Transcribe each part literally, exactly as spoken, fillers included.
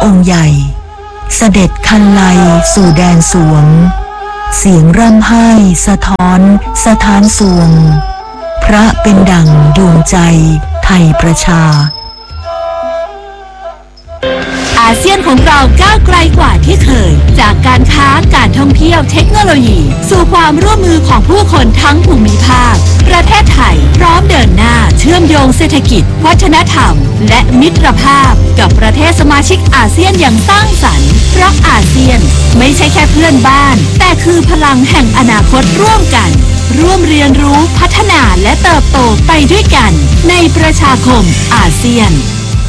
องค์ใหญ่เสด็จคันไลสู่แดนสวงเสียงร่ำไห้สะท้อนสถานสวงพระเป็นดั่งดวงใจไทยประชาอาเซียนของเราก้าวไกลกว่าที่เคยจากการค้าการท่องเที่ยวเทคโนโลยีสู่ความร่วมมือของผู้คนทั้งภูมิภาคประเทศไทยพร้อมเดินหน้าเชื่อมโยงเศรษฐกิจวัฒนธรรมและมิตรภาพกับประเทศสมาชิกอาเซียนอย่างสร้างสรรค์เพราะอาเซียนไม่ใช่แค่เพื่อนบ้านแต่คือพลังแห่งอนาคตร่วมกันร่วมเรียนรู้พัฒนาและเติบโตไปด้วยกันในประชาคมอาเซียน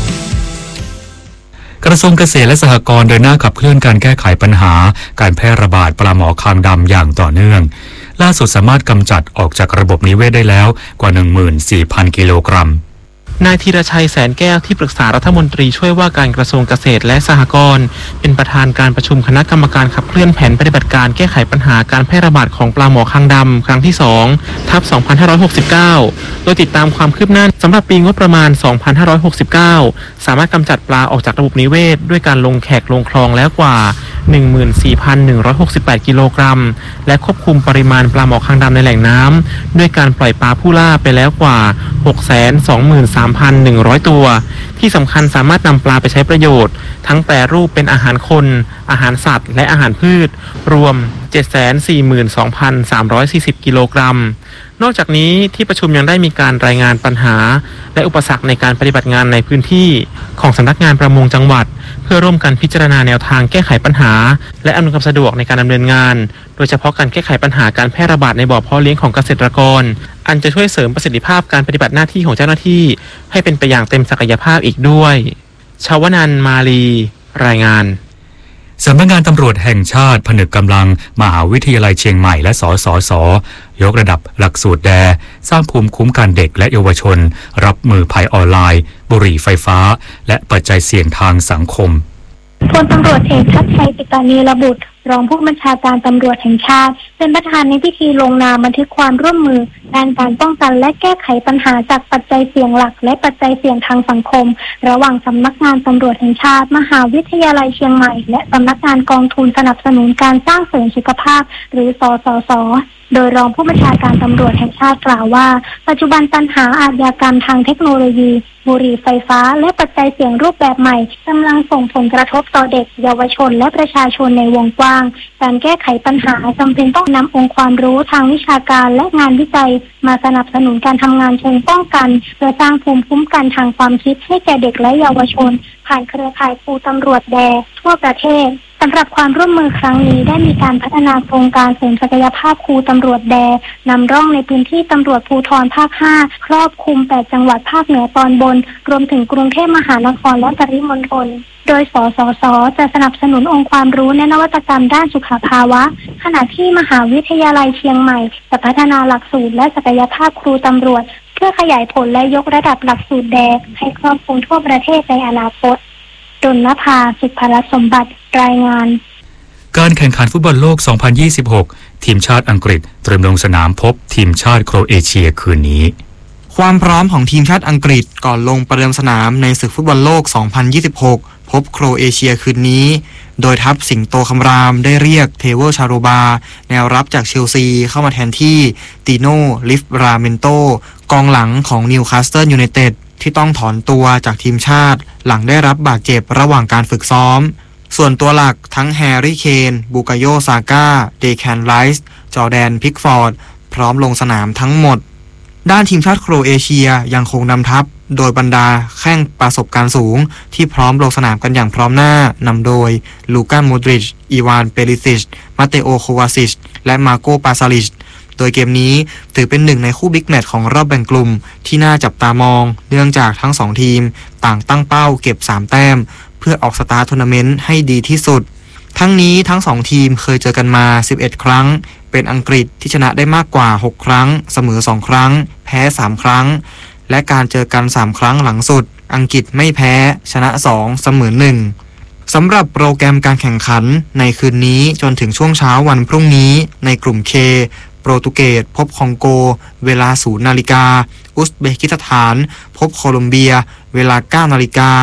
กระทรวงเกษตรและสหกรณ์เดินหน้าขับเคลื่อนการแก้ไขปัญหาการแพร่ระบาดปลาหมอคางดำอย่างต่อเนื่องล่าสุดสามารถกำจัดออกจากระบบนิเวศได้แล้วกว่า หนึ่งหมื่นสี่พัน กิโลกรัมนายธีรชัยแสนแก้วที่ปรึกษารัฐมนตรีช่วยว่าการกระทรวงเกษตรและสหกรณ์เป็นประธานการประชุมคณะกรรมการขับเคลื่อนแผนปฏิบัติการแก้ไขปัญหาการแพร่ระบาดของปลาหมอคางดำครั้งที่สองทับสองพันห้าร้อยหกสิบเก้าโดยติดตามความคืบหน้าสำหรับปีงบประมาณสองพันห้าร้อยหกสิบเก้าสามารถกำจัดปลาออกจากระบบนิเวศด้วยการลงแขกลงคลองแล้วกว่า หนึ่งหมื่นสี่พันหนึ่งร้อยหกสิบแปด กิโลกรัมและควบคุมปริมาณปลาหมอคางดำในแหล่งน้ำด้วยการปล่อยปลาผู้ล่าไปแล้วกว่า หกแสนสองหมื่นสามพันหนึ่งร้อย ตัวที่สำคัญสามารถนำปลาไปใช้ประโยชน์ทั้งแปรรูปเป็นอาหารคนอาหารสัตว์และอาหารพืชรวม เจ็ดแสนสี่หมื่นสองพันสามร้อยสี่สิบ กิโลกรัมนอกจากนี้ที่ประชุมยังได้มีการรายงานปัญหาและอุปสรรคในการปฏิบัติงานในพื้นที่ของสำนักงานประมงจังหวัดเพื่อร่วมกันพิจารณาแนวทางแก้ไขปัญหาและอำนวยความสะดวกในการดำเนินงานโดยเฉพาะการแก้ไขปัญหาการแพร่ระบาดในบ่อเพาะเลี้ยงของเกษตรกรอันจะช่วยเสริมประสิทธิภาพการปฏิบัติหน้าที่ของเจ้าหน้าที่ให้เป็นไปอย่างเต็มศักยภาพอีกด้วยชวนันท์มาลีรายงานสำนักงานตำรวจแห่งชาติผนึกกำลังมหาวิทยาลัยเชียงใหม่และสสสยกระดับหลักสูตรแดสร้างภูมิคุ้มกันเด็กและเยาวชนรับมือภัยออนไลน์บุหรี่ไฟฟ้าและปัจจัยเสี่ยงทางสังคมพลตำรวจเอกชัดชัยปิตานีระบุรองผู้บัญชาการตำรวจแห่งชาติเป็นประธานในพิธีลงนามบันทึกความร่วมมือด้านการป้องกันและแก้ไขปัญหาจากปัจจัยเสี่ยงหลักและปัจจัยเสี่ยงทางสังคมระหว่างสำนักงานตำรวจแห่งชาติมหาวิทยาลัยเชียงใหม่และสำนักงานกองทุนสนับสนุนการสร้างเสริมสุขภาพหรือสสสโดยรองผู้บัญชาการตำรวจแห่งชาติกล่าวว่าปัจจุบันปัญหาอาชญากรรมทางเทคโนโลยีบุหรี่ไฟฟ้าและปัจจัยเสี่ยงรูปแบบใหม่กำลังส่งผลกระทบต่อเด็กเยาวชนและประชาชนในวงกว้างการแก้ไขปัญหาจำเป็นต้องนำองค์ความรู้ทางวิชาการและงานวิจัยมาสนับสนุนการทำงานเชิงป้องกันเพื่อสร้างภูมิคุ้มกันทางความคิดให้แก่เด็กและเยาวชนผ่านเครือข่ายครูตำรวจแดทั่วประเทศสำหรับความร่วมมือครั้งนี้ได้มีการพัฒนาโครงการเสริมศักยภาพครูตำรวจแดนำร่องในพื้นที่ตำรวจภูธรภาคห้าครอบคลุมแปดจังหวัดภาคเหนือตอนบนรวมถึงกรุงเทพมหานครและปริมณฑลโดยสสสจะสนับสนุนองค์ความรู้และนวัตกรรมด้านสุขภาวะขณะที่มหาวิทยาลัยเชียงใหม่จะพัฒนาหลักสูตรและศักยภาพครูตำรวจเพื่อขยายผลและยกระดับหลักสูตรแดให้ครอบคลุมทั่วประเทศในอนาคตดลนภาสุภรสมบัติรายงานการแข่งขันฟุตบอลโลก สองพันยี่สิบหก ทีมชาติอังกฤษเตรียมลงสนามพบทีมชาติโครเอเชียคืนนี้ความพร้อมของทีมชาติอังกฤษก่อนลงประเดิมสนามในศึกฟุตบอลโลก สองพันยี่สิบหก พบโครเอเชียคืนนี้โดยทัพสิงโตคำรามได้เรียกเทเวอร์ชาโรบาแนวรับจากเชลซีเข้ามาแทนที่ติโน่ลิฟราเมนโตกองหลังของนิวคาสเซิลยูไนเต็ดที่ต้องถอนตัวจากทีมชาติหลังได้รับบาดเจ็บระหว่างการฝึกซ้อมส่วนตัวหลักทั้งแฮร์รี่เคนบูกาโยซาก้าเดแคนไรส์จอร์แดนพิกฟอร์ดพร้อมลงสนามทั้งหมดด้านทีมชาติโครเอเชียยังคงนำทัพโดยบรรดาแข้งประสบการณ์สูงที่พร้อมลงสนามกันอย่างพร้อมหน้านำโดยลูก้าโมดริชอีวานเปริซิชมาเตโอโควาซิชและมาโกปาซาลิชโดยเกมนี้ถือเป็นหนึ่งในคู่บิ๊กแมตช์ของรอบแบ่งกลุ่มที่น่าจับตามองเนื่องจากทั้งสองทีมต่างตั้งเป้าเก็บสามแต้มเพื่อออกสตาร์ทัวร์นาเมนต์ให้ดีที่สุดทั้งนี้ทั้งสองทีมเคยเจอกันมาสิบเอ็ดครั้งเป็นอังกฤษที่ชนะได้มากกว่าหกครั้งเสมอสองครั้งแพ้สามครั้งและการเจอกันสามครั้งหลังสุดอังกฤษไม่แพ้ชนะสองเสมอหนึ่งสำหรับโปรแกรมการแข่งขันในคืนนี้จนถึงช่วงเช้าวันพรุ่งนี้ในกลุ่ม K โปรตุเกสพบคองโกเวลาศูนย์นาฬิกาอุซเบกิสถานพบโคลอมเบียเวลาเก้านาฬิกา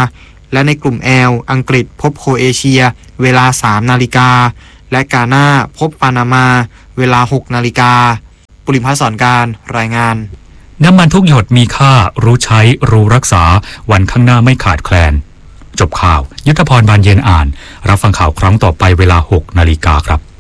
และในกลุ่ม L อังกฤษพบโครเอเชียเวลาสามนาฬิกาและกาน่าพบปานามาเวลาหกนาฬิกาปุริมพัฒน์สอนการรายงานน้ำมันทุกหยดมีค่ารู้ใช้รู้รักษาวันข้างหน้าไม่ขาดแคลนจบข่าวยุทธพรบานเย็นอ่านรับฟังข่าวครั้งต่อไปเวลาหกนาฬิกาครับ